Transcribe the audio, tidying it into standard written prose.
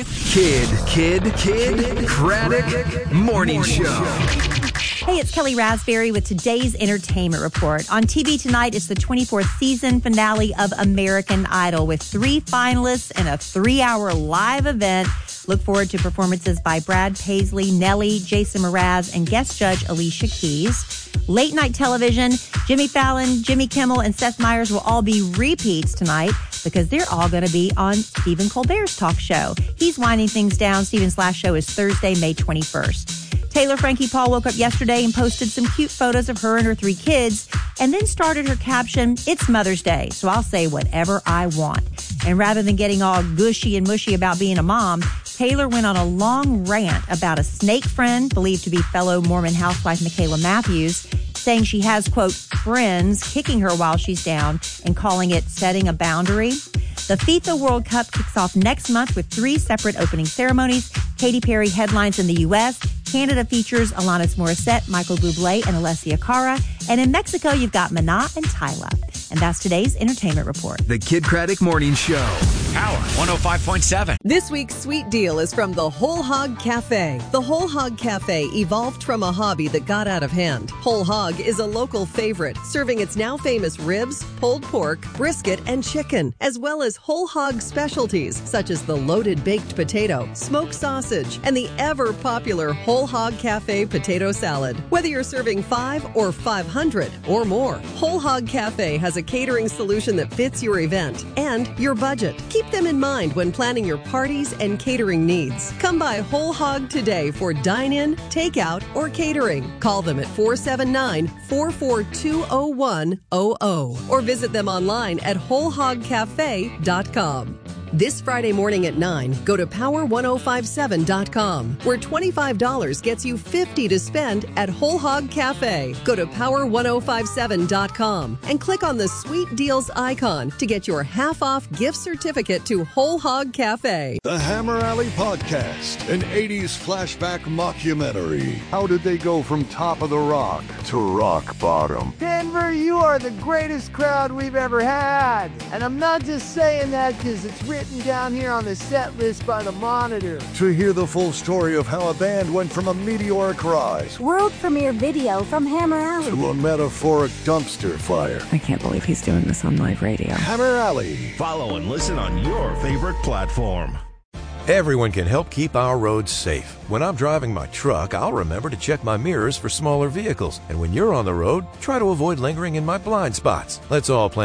Kid Craddock Morning Show. Hey, it's Kelly Raspberry with today's entertainment report. On TV tonight, it's the 24th season finale of American Idol with 3 finalists and a 3-hour live event. Look forward to performances by Brad Paisley, Nelly, Jason Mraz, and guest judge Alicia Keys. Late night television, Jimmy Fallon, Jimmy Kimmel, and Seth Meyers will all be repeats tonight because they're all going to be on Stephen Colbert's talk show. He's winding things down. Stephen's last show is Thursday, May 21st. Taylor Frankie Paul woke up yesterday and posted some cute photos of her and her 3 kids and then started her caption, "It's Mother's Day, so I'll say whatever I want." And rather than getting all gushy and mushy about being a mom, Taylor went on a long rant about a snake friend believed to be fellow Mormon housewife Michaela Matthews, saying she has, quote, friends kicking her while she's down and calling it setting a boundary. The FIFA World Cup kicks off next month with 3 separate opening ceremonies. Katy Perry headlines in the U.S., Canada features Alanis Morissette, Michael Bublé, and Alessia Cara. And in Mexico, you've got Maná and Tyla. And that's today's entertainment report. The Kid Craddock Morning Show. Power 105.7. This week's sweet deal is from the Whole Hog Cafe. The Whole Hog Cafe evolved from a hobby that got out of hand. Whole Hog is a local favorite, serving its now famous ribs, pulled pork, brisket, and chicken, as well as whole hog specialties such as the loaded baked potato, smoked sausage, and the ever popular Whole Hog Cafe potato salad. Whether you're serving 5 or 500 or more, Whole Hog Cafe has a catering solution that fits your event and your budget. Keep them in mind when planning your parties and catering needs. Come by Whole Hog today for dine-in, takeout, or catering. Call them at 479-442-0100 or visit them online at wholehogcafe.com. This Friday morning at 9, go to power1057.com, where $25 gets you $50 to spend at Whole Hog Cafe. Go to power1057.com and click on the Sweet Deals icon to get your half-off gift certificate to Whole Hog Cafe. The Hammer Alley Podcast, an 80s flashback mockumentary. How did they go from top of the rock to rock bottom? Denver, you are the greatest crowd we've ever had. And I'm not just saying that because it's written down here on the set list by the Monitor. To hear the full story of how a band went from a meteoric rise world premiere video from Hammer Alley to a metaphoric dumpster fire. I can't believe he's doing this on live radio. Hammer Alley. Follow and listen on your favorite platform. Everyone can help keep our roads safe. When I'm driving my truck, I'll remember to check my mirrors for smaller vehicles. And when you're on the road, try to avoid lingering in my blind spots. Let's all plan